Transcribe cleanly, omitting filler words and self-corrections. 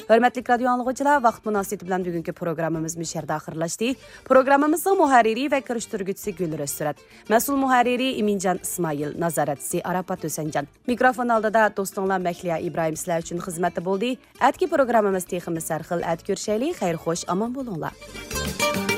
Hörmətli radio anlıqçılar, vaxt münasibəti bilan bugünkü proqramımız müşərdə axırlaşdı. Proqramımızın müharriri və kirişdirgüçüsü Gülrüz Sürət, məsul müharriri İmincan İsmail, nazaratçısı Arafat Ösəncan. Mikrofon aldida dostunlar Məkliya İbrahim sizlər üçün xidmətdə boldu. Ətki proqramımız teximiz sərxil ət görüşəli, xeyir xoş, aman bolunlar.